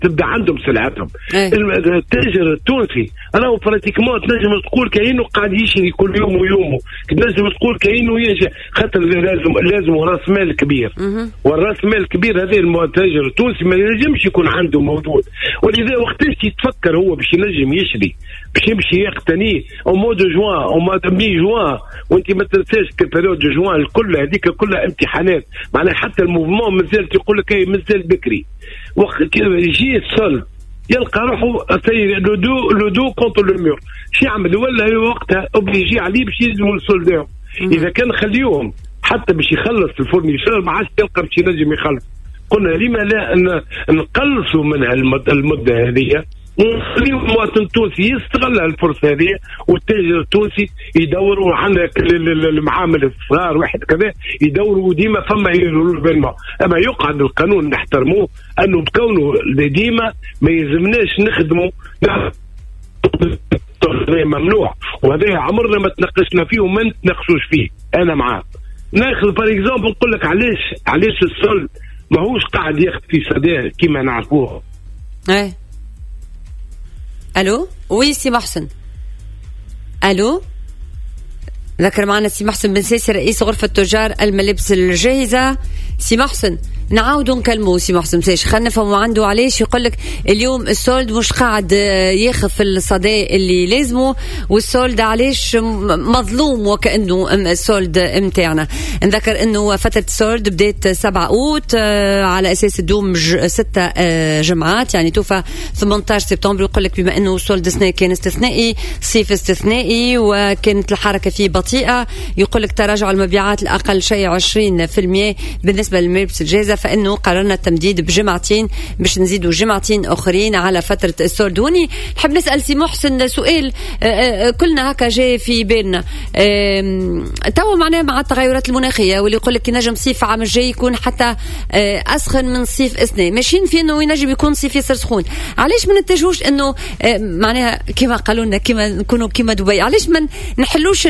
تبدا عندهم سلعتهم. التاجر التونسي راهو براتيكمون تنجم تقول كأنه قاعد يشري كل يوم ويومه، تنجم تقول كأنه يجي خاطر لازم راس مال كبير، والراس مال الكبير هذا التاجر التونسي ما ينجمش يكون عنده موجود. ولذا وقتاش يتفكر هو باش ينجم يشري باش يمشي يقتني او مو دو جوان او مو دو مي جوان، وانت ما تنساش كالبريود دو جوان الكل هذيك كلها امتحانات، معناها حتى الموفمون مازال يقول لك مازال بكري. وقت يجي الصلب يلقى روحه لو دو كونتر لو مور، شو يعمل؟ ولا وقتها اوبليجي عليه باش يلزموا السولداهم. اذا كان خليوهم حتى باش يخلص الفورنيشور ما عادش يلقى باش ينجم يخلص. قلنا لما لا نقلصوا منها المده هذه ونخليو المواطن التونسي يستغل الفرصه هذه، والتاجر التونسي يدوروا عندك المعامل الصغار واحد كذا يدوروا ديما فما يرولفينمون. اما يقعد القانون نحترموه انه بكونه ديما ما يلزمناش نخدموا ممنوع، وهذا عمرنا ما تناقشنا فيه وما نتناقشوش فيه. انا معاك ناخذ فار اكزامبل نقول لك علاش السول ماهوش قاعد ياخذ في صداه كما نعرفوه. الو وي سي محسن. الو ذكر معنا سي محسن بن سيسي رئيس غرفة تجار الملابس الجاهزة. سي محسن نعاودوا نكلموا سي محسن سيش خلنا نفهموا عنده علاش يقول لك اليوم السولد مش قاعد ياخذ في الصداء اللي لازمه، والسولد علاش مظلوم وكأنه السولد متاعنا. نذكر انه فترة السولد بدات 7 أوت على اساس تدوم 6 جمعات، يعني توفى 18 سبتمبر. يقول لك بما انه السولد السنة كان استثنائي، صيف استثنائي، وكانت الحركة فيه بطيئة، يقول لك تراجع المبيعات الأقل شيء 20% بالنسبة للملابس الجاهزة، فإنه قررنا التمديد بجمعتين باش نزيدوا جمعتين أخرين على فترة السولد. وني نحب نسأل سي محسن سؤال كلنا هكا جاي في بالنا تو معناه مع التغيرات المناخية، واللي يقول لك ينجم صيف عام الجاي يكون حتى أسخن من صيف أسنان، ماشيين في إنه ينجم يكون صيف يصير سخون. علاش ما نتجهوش إنه معناها كما قالوا لنا كما نكونوا كما دبي؟ علاش ما نحلوش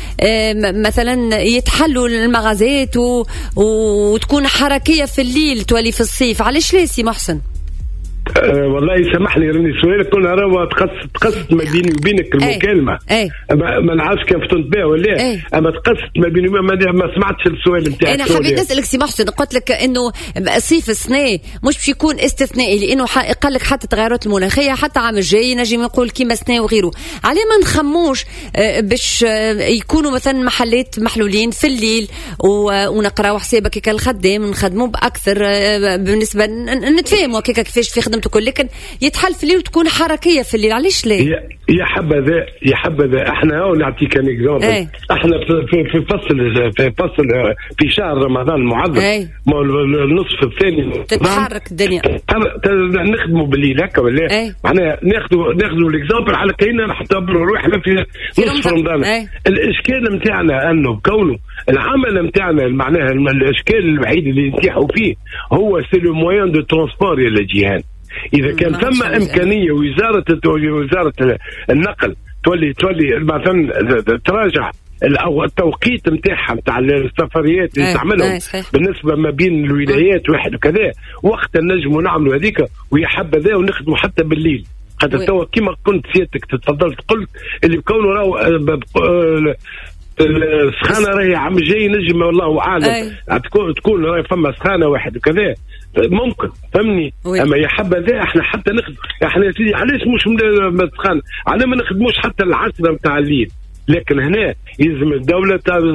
مثلا يتحلوا المغازات وتكون حركية في الليل تولي في الصيف؟ علاش ليه سي محسن؟ والله يسمح لي راني سؤالك كنا راه تقصت ما بيني وبينك المكالمه. ما نعرفش كيف فهمت بها ولا اما تقصت ما بيني ما سمعتش السؤال نتاعك. انا حبيت نسالك سي محسن، قلت لك انه صيف السنه مش باش يكون استثنائي، لانه قال لك حتى التغيرات المناخيه حتى عام الجاي نجم يقول كيما سنه وغيره. علاه ما نخموش باش يكونوا مثلا محلات محلولين في الليل ونقراو حسابك كيك الخدام نخدموا باكثر بالنسبه نتفاهموا كيفاش في خدمته كل، لكن يتحل في الليل وتكون حركيه في الليل. علاش ليه؟ يا حبذا احنا هو نعطيك ان اكزامبل. احنا في فصل في شهر رمضان المعظم النصف الثاني تتحرك الدنيا نخدموا بالليل هكا ولا معناها ناخذوا الاكزامبل على كاينه نعتبروا روحنا في نصف رمضان. الاشكال نتاعنا انه كونه العمل نتاعنا معناها الاشكال الوحيد اللي نتيحوا فيه هو سي لو موين دو ترونسبور يا جيهان. إذا كان ثم إمكانية وزارة النقل تولي مثلا تراجع التوقيت نتاعها نتاع السفريات اللي تعملهم بالنسبة ما بين الولايات واحد وكذا، وقت نجموا نعملوا هذيك ويا حبذا ونخدموا حتى بالليل. حتى توا كما كنت سيادتك تفضلت قلت اللي بكونه راهو السخانة راهي عم جاي نجم والله أعلم تكون راهي فما سخانة واحد وكذا ممكن فهمني. اما يا حبذا احنا حتى نخدم احنا يا سيدي علاش مش مسخان على ما نخدموش حتى العصر نتاع الليل، لكن هنا يلزم الدولة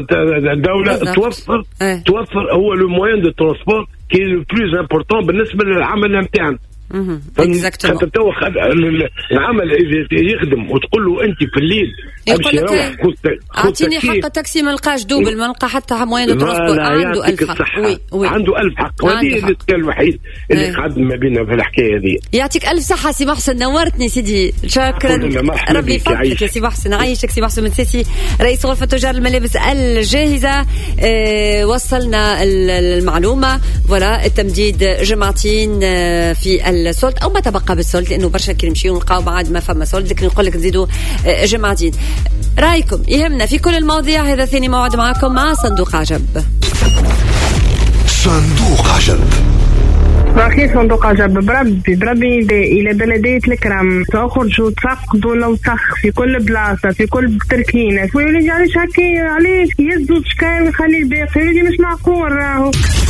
توفر هو لو موين دو ترونسبور كي لو بلوز امبورطون بالنسبة للعمل نتاعنا. حتى تو العمل يخدم وتقول له انت في الليل يقول لك اعطيني حق تاكسي ما نلقاش دوبل ما نلقى حتى موين ترونسبور. عنده 1000 حق. عنده 1000 حق، وهذه الاشكال الوحيد اللي قعد ما بيننا في الحكايه هذه. يعطيك الف صحه سي محسن، نورتني سيدي. شكرا ربي يفضلك يا سي محسن. عايشك سي محسن من سيسي رئيس غرفه تجار الملابس الجاهزه. وصلنا المعلومه ولا التمديد جمعتين في السولد او ما تبقى بالسولد، لانه برشا كي نمشيو نلقاو بعد ما فما سولد، لكن نقول لك نزيدوا جمعتين. رايكم يهمنا في كل المواضيع. هذا ثاني موعد معكم مع صندوق عجب. صندوق عجب. باقي صندوق عجب بربي إلى بلدية الكرم تخرجوا تفقدوا الوسخ في كل بلاصة في كل تركينة. ويولي علاش هكا علاش يزو شكاين ويخلي الباقي ولدي مش معقول راهو.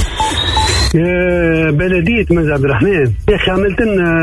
يا بلدية مز عبد الرحمن يا أخي عملت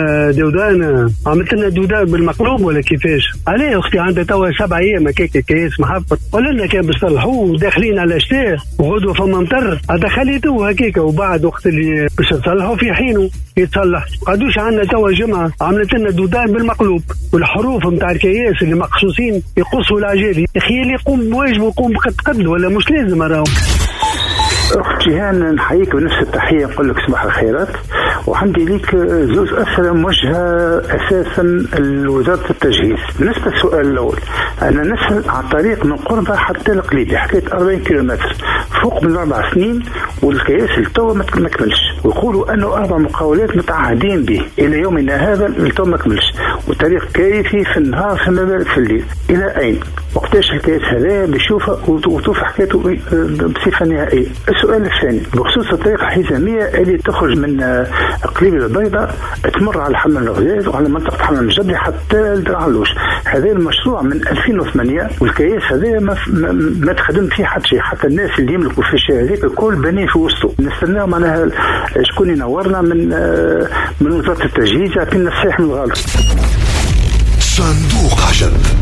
لنا دودان بالمقلوب ولا كيفاش؟ عليه أختي عندها توا 7 أيام هكاك كيس محبط ولا لنا كان بيصلحوه داخلين على شتاء وغدوة فما مطر هذا خليتوه هكاك وبعد وقت اللي باش تصلحوا في حينه يتصلح. قدوش عندنا توا جمعة عملت لنا دودان بالمقلوب والحروف نتاع الكياس اللي مقصوصين يقصوا العجالي. يا أخي اللي يقوم بواجبه يقوم بقد ولا مش لازم راهو. أخت جيهان نحييك بنفس التحية نقول لك صباح الخيرات. وعندي ليك زوج أسئلة موجهة أساسا لوزارة التجهيز. بالنسبة للسؤال الأول أنا نسأل عن طريق من قربة حتى القليبي حكاية 40 كيلومتر فوق من 4 سنين والكياس التو ما كملش ويقولوا أنه 4 مقاولات متعهدين به إلى يومنا هذا التو ما كملش والطريق كارثي في النهار فما بالك في الليل. إلى أين وقتاش الكياس هذا بيشوفها وتوفى حكايته بصفة نهائية. السؤال الثاني بخصوص الطريق الحزامية اللي تخرج من قليبي البيضاء تمر على حمل الغزاز وعلى منطقة حمل الجبلي حتى الدرعلوش. هذا المشروع من 2008 والكياس هذا ما تخدم فيه حتى شيء حتى الناس اللي يملكوا في الشارع هذاك الكل بني في وسطه. نستناو معناها شكون ينورنا من وزارة التجهيز يعطينا الصحيح من الغلط. صندوق عجب.